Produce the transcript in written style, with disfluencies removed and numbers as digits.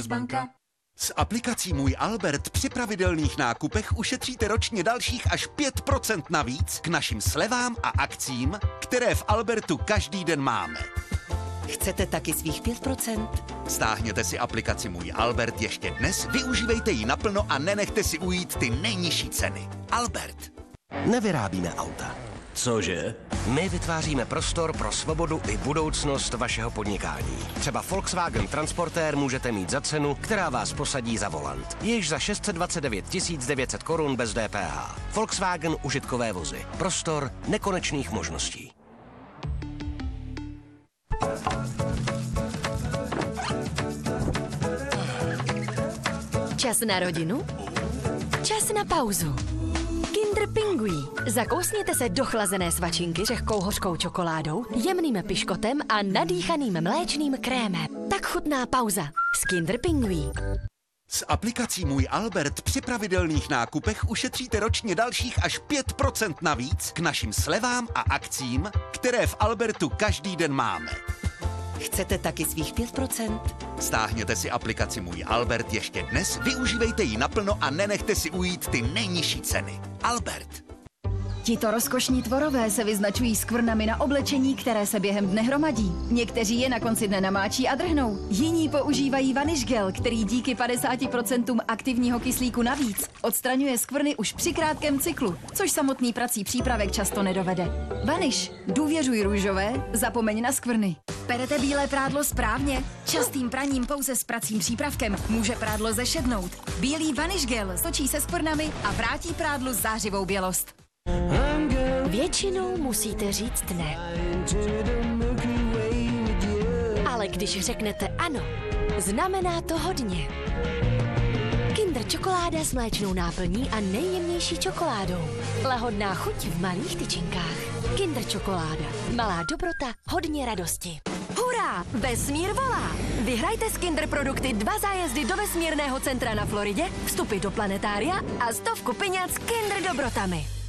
Komercbanka. S aplikací Můj Albert při pravidelných nákupech ušetříte ročně dalších až 5% navíc k našim slevám a akcím, které v Albertu každý den máme. Chcete taky svých 5%? Stáhněte si aplikaci Můj Albert ještě dnes, využívejte ji naplno a nenechte si ujít ty nejnižší ceny. Albert. Nevyrábíme auta. Cože? My vytváříme prostor pro svobodu i budoucnost vašeho podnikání. Třeba Volkswagen Transportér můžete mít za cenu, která vás posadí za volant. Již za 629 900 korun bez DPH. Volkswagen užitkové vozy. Prostor nekonečných možností. Čas na rodinu? Čas na pauzu. Kinder Pingui. Zakousněte se do chlazené svačinky řehkou hořkou čokoládou, jemným piškotem a nadýchaným mléčným krémem. Tak chutná pauza s Kinder Pingui. S aplikací Můj Albert při pravidelných nákupech ušetříte ročně dalších až 5% navíc k našim slevám a akcím, které v Albertu každý den máme. Chcete taky svých 5%? Stáhněte si aplikaci Můj Albert ještě dnes, využívejte ji naplno a nenechte si ujít ty nejnižší ceny. Albert. Tito rozkošní tvorové se vyznačují skvrnami na oblečení, které se během dne hromadí. Někteří je na konci dne namáčí a drhnou. Jiní používají Vanish Gel, který díky 50% aktivního kyslíku navíc odstraňuje skvrny už při krátkém cyklu, což samotný prací přípravek často nedovede. Vanish. Důvěřuj růžové, zapomeň na skvrny. Perete bílé prádlo správně? Častým praním pouze s pracím přípravkem může prádlo zešednout. Bílý Vanish Gel stočí se skvrnami a vrátí prádlu zářivou bělost. Většinou musíte říct ne. Ale když řeknete ano, znamená to hodně. Kinder čokoláda s mléčnou náplní a nejjemnější čokoládou. Lahodná chuť v malých tyčinkách. Kinder čokoláda. Malá dobrota, hodně radosti. Hurá! Vesmír volá! Vyhrajte z Kinder produkty 2 zájezdy do vesmírného centra na Floridě, vstupy do planetária a 100 peněz s Kinder dobrotami.